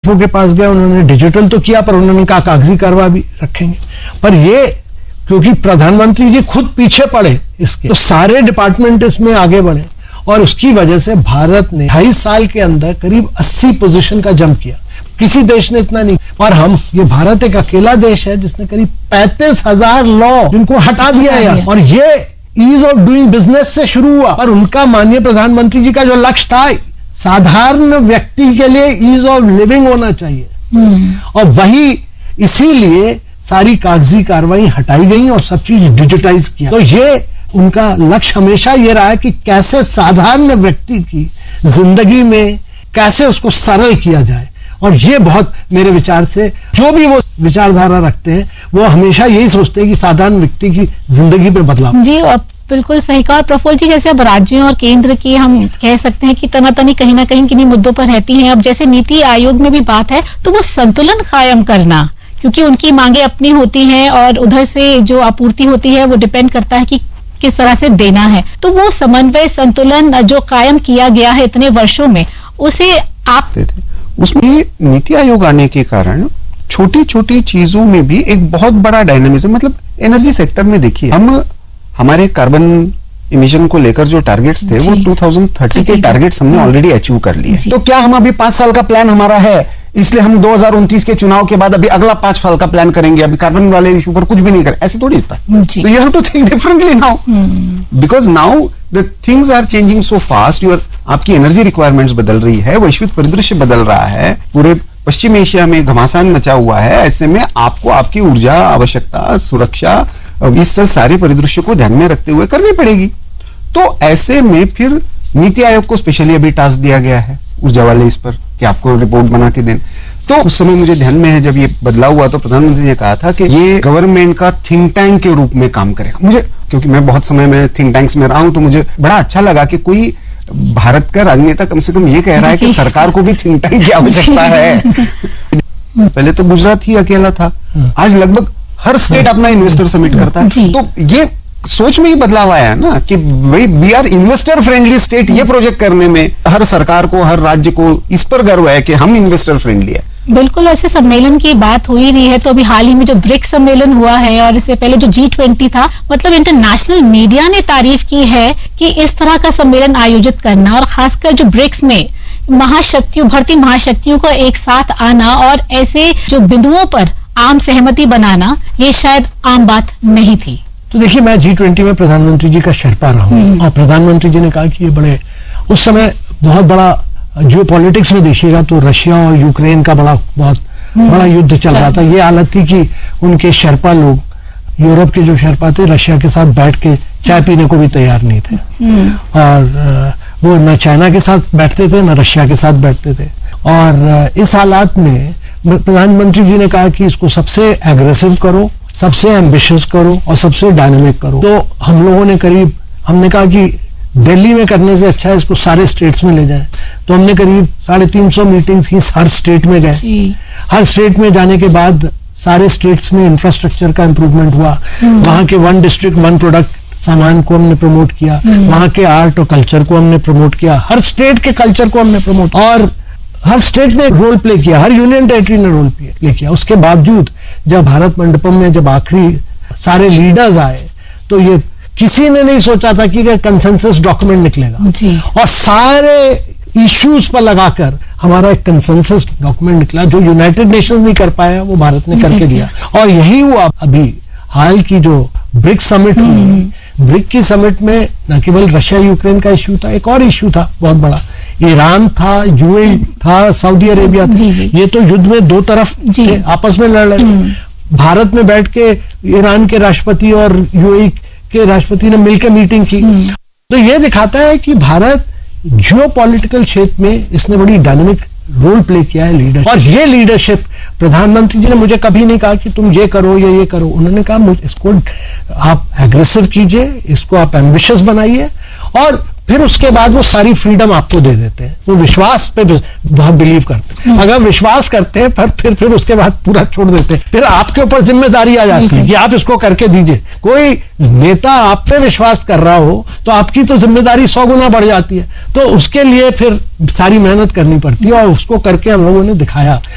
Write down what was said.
CFO के पास गए, उन्होंने डिजिटल तो किया पर उन्होंने कहा कागजी कार्रवाई भी रखेंगे। पर ये क्योंकि प्रधानमंत्री जी खुद पीछे पड़े इसके, तो सारे डिपार्टमेंट इसमें आगे बढ़े और उसकी वजह से भारत ने 2.5 साल के अंदर करीब 80 पोजीशन का जंप किया। किसी देश ने इतना नहीं। और ये भारत एक अकेला देश है जिसने करीब 35,000 लॉ जिनको हटा दिया है। और ये ईज ऑफ डूइंग बिजनेस से शुरू हुआ, पर उनका माननीय प्रधानमंत्री जी का जो लक्ष्य था, साधारण व्यक्ति के लिए ईज ऑफ लिविंग होना चाहिए, और वही इसीलिए सारी कागजी कार्रवाई हटाई गई और सब चीज डिजिटाइज किया। तो ये उनका लक्ष्य हमेशा ये रहा है कि कैसे साधारण व्यक्ति की जिंदगी में कैसे उसको सरल किया जाए। और ये बहुत मेरे विचार से जो भी वो विचारधारा रखते हैं वो हमेशा यही सोचते हैं कि साधारण व्यक्ति की जिंदगी में बदलाव। जी बिल्कुल सही कहा। और प्रफुल्ल जी, जैसे अब राज्यों और केंद्र की हम कह सकते हैं कि तनातनी कहीं ना कहीं किन्हीं मुद्दों पर रहती हैं। अब जैसे नीति आयोग में भी बात है तो वो संतुलन कायम करना, क्योंकि उनकी मांगे अपनी होती हैं और उधर से जो आपूर्ति होती है वो डिपेंड करता है कि किस तरह से देना है। तो वो समन्वय संतुलन जो कायम किया गया है इतने वर्षों में, उसे आप उसमें नीति आयोग आने के कारण छोटी छोटी चीजों में भी एक बहुत बड़ा डायनामिज्म, मतलब एनर्जी सेक्टर में देखिए, हम हमारे कार्बन इमिशन को लेकर जो टारगेट्स थे वो 2030 के टारगेट्स हमने ऑलरेडी अचीव कर लिए। तो क्या हम अभी 5 साल का प्लान हमारा है, इसलिए हम 2029 के चुनाव के बाद अभी अगला 5 साल का प्लान करेंगे, अभी कार्बन वाले इशू पर कुछ भी नहीं करें, ऐसे थोड़ी होता है। तो you have to think differently now, because now the things are changing so fast. आपकी एनर्जी रिक्वायरमेंट्स बदल रही है, वैश्विक परिदृश्य बदल रहा है, पूरे पश्चिम एशिया में घमासान मचा हुआ है। ऐसे में आपको आपकी ऊर्जा आवश्यकता, सुरक्षा, इस सारे परिदृश्य को ध्यान में रखते हुए करनी पड़ेगी। तो ऐसे में फिर नीति आयोग को स्पेशली अभी टास्क दिया गया है ऊर्जा वाले इस पर कि आपको रिपोर्ट बना के दें। तो उस समय मुझे ध्यान में है जब ये बदलाव हुआ तो प्रधानमंत्री ने कहा था कि ये गवर्नमेंट का थिंक टैंक के रूप में काम करेगा। मुझे, क्योंकि मैं बहुत समय में थिंक टैंक्स में रहा हूं, तो मुझे बड़ा अच्छा लगा कि कोई भारत का राजनेता कम से कम ये कह रहा है कि सरकार को भी थिंक टैंक की आवश्यकता है। पहले तो गुजरात ही अकेला था, आज लगभग हर स्टेट अपना इन्वेस्टर समिट करता है। तो ये सोच में ही बदलाव आया है ना कि भाई we are investor friendly state. ये प्रोजेक्ट करने में हर सरकार को, हर राज्य को इस पर गर्व है कि हम इन्वेस्टर फ्रेंडली है। बिल्कुल। ऐसे सम्मेलन की बात हो ही रही है तो अभी हाल ही में जो ब्रिक्स सम्मेलन हुआ है और इससे पहले जो G20 था, मतलब इंटरनेशनल मीडिया ने तारीफ की है कि इस तरह का सम्मेलन आयोजित करना और खासकर जो ब्रिक्स में भारतीय महाशक्तियों का एक साथ आना और ऐसे जो बिंदुओं पर आम सहमति बनाना, ये शायद आम बात नहीं थी। तो देखिए, मैं G20 में प्रधानमंत्री जी का शेरपा रहा हूं और प्रधानमंत्री जी ने कहा कि ये बड़े, उस समय बहुत बड़ा जियो पॉलिटिक्स में देखिएगा तो रशिया और यूक्रेन का बहुत बड़ा युद्ध चल रहा था। ये हालत थी कि उनके शेरपा लोग, यूरोप के जो शेरपा थे, रशिया के साथ बैठ के चाय पीने को भी तैयार नहीं थे। और वो न चाइना के साथ बैठते थे न रशिया के साथ बैठते थे। और इस हालात में प्रधानमंत्री जी ने कहा कि इसको सबसे एग्रेसिव करो, सबसे एम्बिशियस करो और सबसे डायनेमिक करो। तो हम लोगों ने हमने कहा कि दिल्ली में करने से अच्छा है इसको सारे स्टेट्स में ले जाएं। तो हमने करीब 350 मीटिंग्स की, हर स्टेट में गए। हर स्टेट में जाने के बाद सारे स्टेट्स में इंफ्रास्ट्रक्चर का इंप्रूवमेंट हुआ। वहां के 1 डिस्ट्रिक्ट 1 प्रोडक्ट सामान को हमने प्रमोट किया, वहां के आर्ट और कल्चर को हमने प्रमोट किया, हर स्टेट के कल्चर को हमने प्रमोट, और हर स्टेट ने रोल प्ले किया, हर यूनियन टेरिटरी ने रोल प्ले किया। उसके बावजूद जब भारत मंडपम में जब आखिरी सारे लीडर्स आए तो ये किसी ने नहीं सोचा था कि कंसेंसस डॉक्यूमेंट निकलेगा और सारे इश्यूज पर लगाकर हमारा एक कंसेंसस डॉक्यूमेंट निकला। जो यूनाइटेड नेशंस नहीं कर पाया वो भारत ने करके दिया। और यही हुआ अभी हाल की जो ब्रिक्स समिट हुई, ब्रिक की समिट में न केवल रशिया यूक्रेन का इश्यू था, एक और इश्यू था बहुत बड़ा, ईरान था, यूएई था, सऊदी अरेबिया था। ये तो युद्ध में दो तरफ आपस में लड़ रहे। भारत में बैठ के ईरान के राष्ट्रपति और यूएई के राष्ट्रपति ने मिलकर मीटिंग की। तो ये दिखाता है कि भारत जियोपॉलिटिकल क्षेत्र में इसने बड़ी डायनामिक रोल प्ले किया है, लीडर। और ये लीडरशिप प्रधानमंत्री जी ने मुझे कभी नहीं कहा कि तुम ये करो या ये करो। उन्होंने कहा इसको आप एग्रेसिव कीजिए, इसको आप एम्बिशियस बनाइए और फिर उसके बाद वो सारी फ्रीडम आपको दे देते हैं। वो विश्वास पे बहुत बिलीव करते हैं। अगर विश्वास करते हैं फिर उसके बाद पूरा छोड़ देते हैं। फिर आपके ऊपर जिम्मेदारी आ जाती है कि आप इसको करके दीजिए। कोई नेता आप पे विश्वास कर रहा हो तो आपकी तो जिम्मेदारी 100 गुना बढ़ जाती है। तो उसके लिए फिर सारी मेहनत करनी पड़ती है और उसको करके हम लोगों ने दिखाया।